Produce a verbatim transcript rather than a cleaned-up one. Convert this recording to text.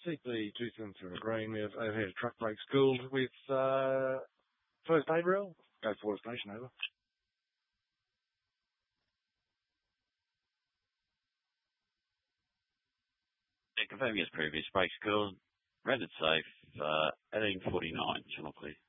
C P two seven seven Green, we have overhead truck brake schooled with uh, first aid reel. Go forward station, over. Yeah, confirming as previous, brake school, rendered safe, uh, eighteen forty-nine, channel clear.